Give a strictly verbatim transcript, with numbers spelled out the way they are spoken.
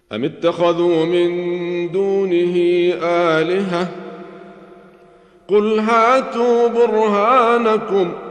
أم اتخذوا من دونه آلهة قل هاتوا برهانكم